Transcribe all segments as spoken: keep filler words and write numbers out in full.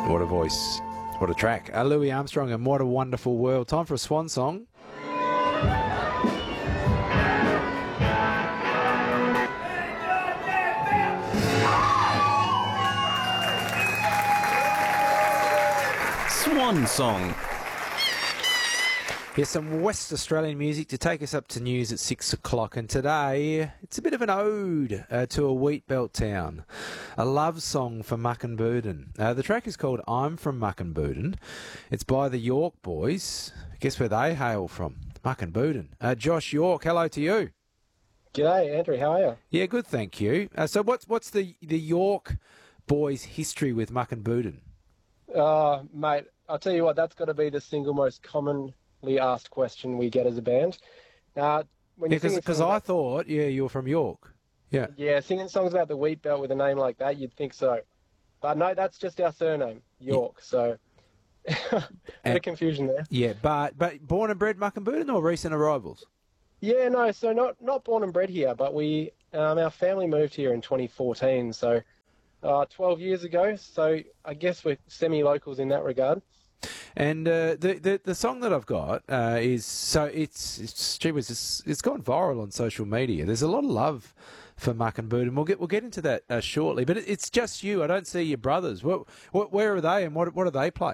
What a voice. What a track. Uh, Louis Armstrong and What a Wonderful World. Time for a swan song. Swan song. Here's some West Australian music to take us up to news at six o'clock. And today, it's a bit of an ode uh, to a wheat belt town. A love song for Mukinbudin. Uh, the track is called I'm From Mukinbudin. It's by the York Boys. Guess where they hail from? Mukinbudin. Uh, Josh York, hello to you. G'day, Andrew. How are you? Yeah, good, thank you. Uh, so what's what's the, the York Boys' history with Mukinbudin? Uh, mate, I'll tell you what, that's got to be the single most commonly asked question we get as a band. Uh, when Because yeah, I about, thought, yeah, you're from York. Yeah. Yeah, singing songs about the wheat belt with a name like that, you'd think so. But no, that's just our surname, York. Yeah. So, bit and, of confusion there. Yeah, but but born and bred Mukinbudin or recent arrivals? Yeah, no, so not not born and bred here, but we um, our family moved here in twenty fourteen, so uh, twelve years ago. So I guess we're semi-locals in that regard. And uh, the, the the song that I've got uh, is so it's it's, it's it's gone viral on social media. There's a lot of love for Mukinbudin. We'll get we'll get into that uh, shortly. But it, it's just you. I don't see your brothers. What, what where are they and what what do they play?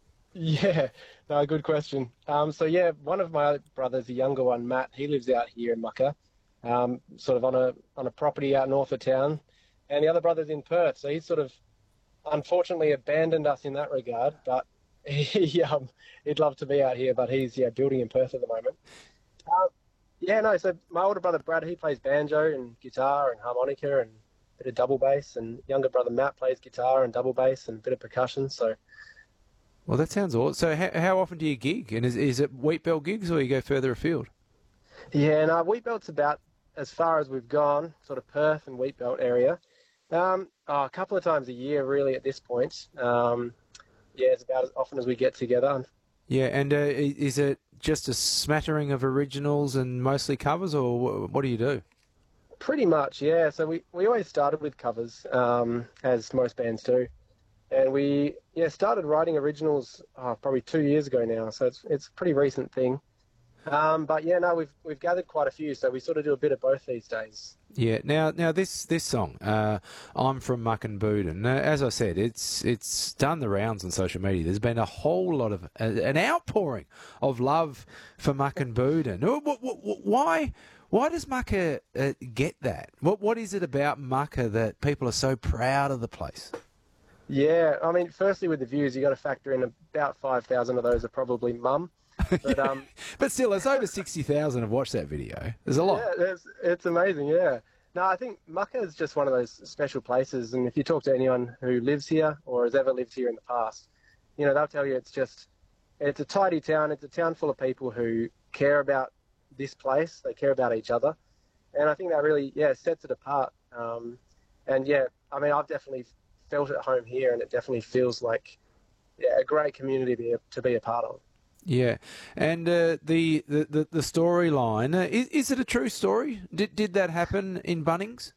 Yeah, no, good question. Um, so yeah, one of my brothers, the younger one, Matt, he lives out here in Mucka, um, sort of on a on a property out north of town, and the other brother's in Perth. So he's sort of unfortunately abandoned us in that regard, but. He, um, he'd love to be out here, but he's yeah building in Perth at the moment. Uh, yeah, no. So my older brother Brad, he plays banjo and guitar and harmonica and a bit of double bass, and younger brother Matt plays guitar and double bass and a bit of percussion. So, well, that sounds awesome. So, how, how often do you gig? And is is it wheat belt gigs or you go further afield? Yeah, no, wheat belt's about as far as we've gone, sort of Perth and wheat belt area. Um, oh, a couple of times a year, really, at this point. Um, Yeah, it's about as often as we get together. Yeah, and uh, is it just a smattering of originals and mostly covers, or what do you do? Pretty much, yeah. So we, we always started with covers, um, as most bands do. And we yeah started writing originals oh, probably two years ago now, so it's it's a pretty recent thing. Um, but yeah, no, we've we've gathered quite a few, so we sort of do a bit of both these days. Yeah. Now, now this this song, uh, "I'm From Mukinbudin." Uh, as I said, it's it's done the rounds on social media. There's been a whole lot of uh, an outpouring of love for Mukinbudin. Why why does Mucka uh, get that? What what is it about Mucka that people are so proud of the place? Yeah, I mean, firstly with the views, you got to factor in about five thousand of those are probably mum. But, um, but still, there's over sixty thousand have watched that video. There's a lot. Yeah, it's, it's amazing, yeah. No, I think Mucka is just one of those special places, and if you talk to anyone who lives here or has ever lived here in the past, you know, they'll tell you it's just, it's a tidy town. It's a town full of people who care about this place. They care about each other. And I think that really, yeah, sets it apart. Um, and, yeah, I mean, I've definitely felt at home here, and it definitely feels like yeah, a great community to be a, to be a part of. Yeah, and uh, the the the, the storyline uh, is, is it a true story? Did did that happen in Bunnings?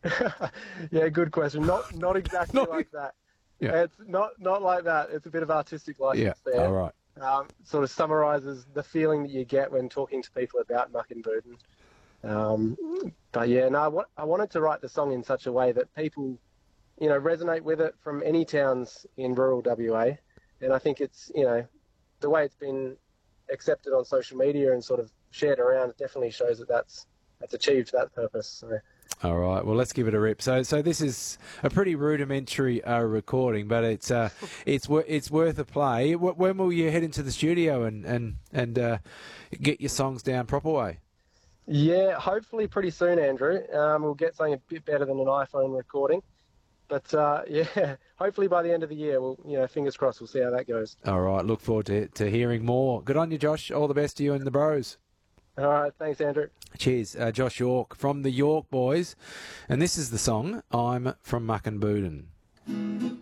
Yeah, good question. Not not exactly not, like that. Yeah. It's not not like that. It's a bit of artistic license yeah. there. All right. Um, sort of summarises the feeling that you get when talking to people about Mukinbudin. Um, but yeah, no, I, wa- I wanted to write the song in such a way that people, you know, resonate with it from any towns in rural W A, and I think it's you know. the way it's been accepted on social media and sort of shared around, it definitely shows that that's, that's achieved that purpose. So. All right, well, let's give it a rip. So, so this is a pretty rudimentary uh, recording, but it's uh, it's it's worth a play. When will you head into the studio and and and uh, get your songs down proper way? Yeah, hopefully pretty soon, Andrew. Um, we'll get something a bit better than an iPhone recording. But, uh, yeah, hopefully by the end of the year, we'll, you know, fingers crossed, we'll see how that goes. All right, look forward to to hearing more. Good on you, Josh. All the best to you and the bros. All right, thanks, Andrew. Cheers. Uh, Josh York from the York Boys. And this is the song, I'm From Mukinbudin.